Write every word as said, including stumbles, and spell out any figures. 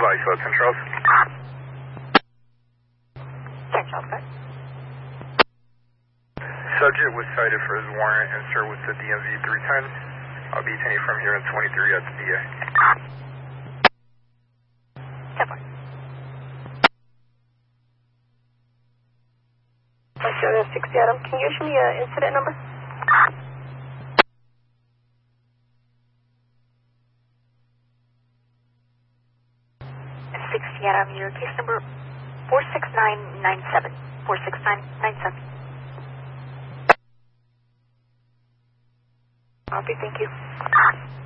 Bye, so ten Charles. ten Charles, go. Subject was cited for his warrant and sir with the D M V three ten. I'll be taking from here in twenty-three at the D A. ten four. Australia sixty Adam, can you issue me an incident number? sixty Adam, your case number four six nine nine seven. four six nine nine seven. Copy, thank you.